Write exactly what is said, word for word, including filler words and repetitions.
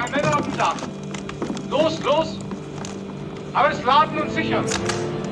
Zwei Männer auf dem Dach. Los, los! Alles laden und sichern!